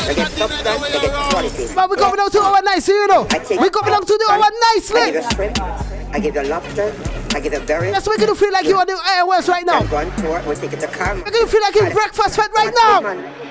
I get substance, I get quality. Man, we coming down to our nice, you know. We coming down to our I nicely. give you shrimp, I give you lobster, I give you berries. That's making you feel like you are the airways right now. I'm going to work, we'll take it to Carmen. Making you feel like you're breakfast fed right now.